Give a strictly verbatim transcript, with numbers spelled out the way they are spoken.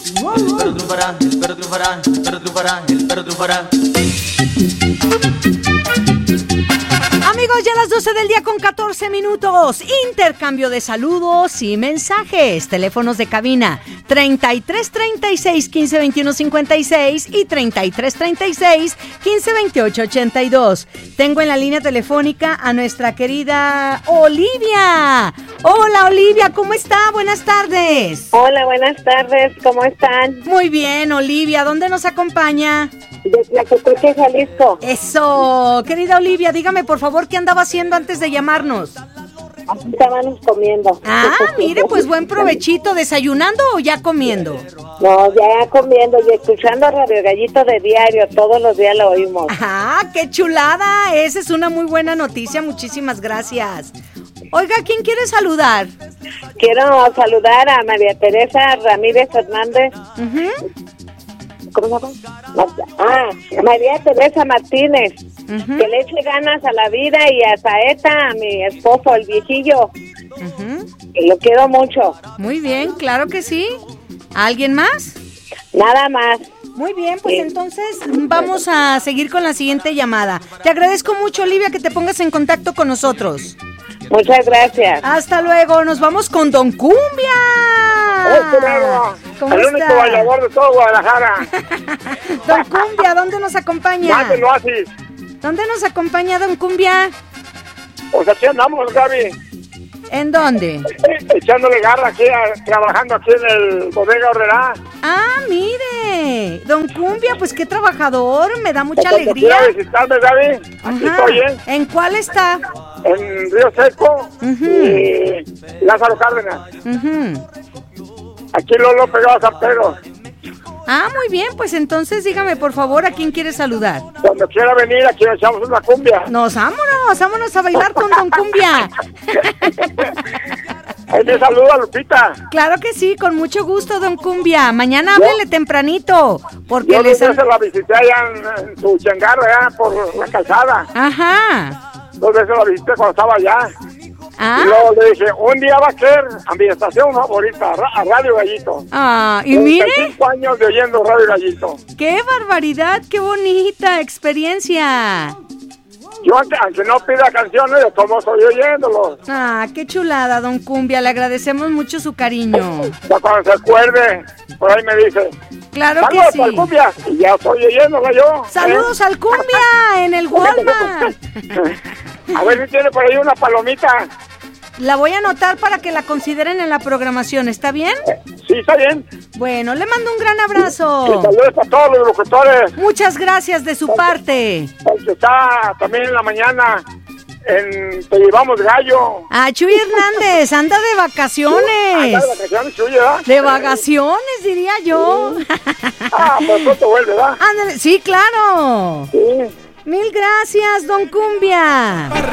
El perro triunfará, el perro triunfará, el perro triunfará, el perro triunfará. Amigos, ya las doce del día con catorce minutos. Intercambio de saludos y mensajes. Teléfonos de cabina treinta y tres treinta y seis, quince veintiuno cincuenta y seis y treinta y tres treinta y seis, quince veintiocho ochenta y dos. Tengo en la línea telefónica a nuestra querida Olivia. Hola, Olivia, ¿cómo está? Buenas tardes. Hola, buenas tardes, ¿cómo están? Muy bien, Olivia, ¿dónde nos acompaña? De Tlaquepaque, Jalisco. Eso, querida Olivia, dígame por favor qué andaba haciendo antes de llamarnos. Aquí estábamos comiendo. Ah, mire, pues buen provechito, ¿desayunando o ya comiendo? No, ya comiendo y escuchando Radio Gallito de diario, todos los días lo oímos. Ah, qué chulada, esa es una muy buena noticia, muchísimas gracias. Oiga, ¿quién quiere saludar? Quiero saludar a María Teresa Ramírez Hernández. Uh-huh. ¿Cómo se llama? Ah, María Teresa Martínez. Uh-huh. Que le eche ganas a la vida y a Saeta, a mi esposo, el viejillo. Uh-huh. Que lo quiero mucho. Muy bien, claro que sí. ¿Alguien más? Nada más. Muy bien, pues sí. Entonces vamos a seguir con la siguiente llamada. Te agradezco mucho, Olivia, que te pongas en contacto con nosotros. Muchas gracias. Hasta luego, nos vamos con Don Cumbia. ¡Eh, claro! ¿Cómo el está? único bailador de todo Guadalajara. Don Cumbia, ¿dónde nos acompaña? Mándelo así. ¿Dónde nos acompaña Don Cumbia? Pues aquí andamos, Gaby. ¿En dónde? Eh, echándole garra aquí, a, trabajando aquí en el Bodega Horrera. Ah, mire, Don Cumbia, pues qué trabajador, me da mucha Cuando alegría. quiera visitarme, Gaby, aquí Ajá. estoy, ¿eh? ¿En cuál está? En Río Seco Uh-huh. y Lázaro Cárdenas. Uh-huh. Aquí Lolo pegado a San Pedro. Ah, muy bien, pues entonces dígame por favor a quién quiere saludar. Cuando quiera venir, aquí echamos una cumbia. Nos vámonos, vámonos a bailar con Don Cumbia. Ahí me saluda, Lupita. Claro que sí, con mucho gusto, Don Cumbia. Mañana háblele tempranito, porque Yo les... dos veces la visité allá en, en su changarro, allá por la calzada. Ajá. Dos veces la visité cuando estaba allá. Ah. Y luego le dije, un día va a ser a mi estación favorita, a Radio Gallito. Ah, y mire, treinta y cinco años de oyendo Radio Gallito. qué barbaridad, qué bonita experiencia. Yo, aunque, aunque no pida canciones, de cómo estoy oyéndolo. Ah, qué chulada, Don Cumbia, le agradecemos mucho su cariño. Ya cuando se acuerde, por ahí me dice, Claro que saludos sí. para el cumbia, y ya estoy oyéndola yo. Saludos ¿eh? al Cumbia en el Walmart. A ver si tiene por ahí una palomita. La voy a anotar para que la consideren en la programación, ¿está bien? Sí, está bien. Bueno, le mando un gran Y abrazo. saludos para todos los locutores. Muchas gracias de su parte. El que está también en la mañana en Te Llevamos Gallo. Ah, Chuy Hernández, anda de Anda vacaciones. de vacaciones, Chuy, ¿verdad? De vacaciones, diría yo. Ah, pues pronto vuelve, ¿verdad? Ándale, sí, claro. Sí. Mil gracias, Don Cumbia.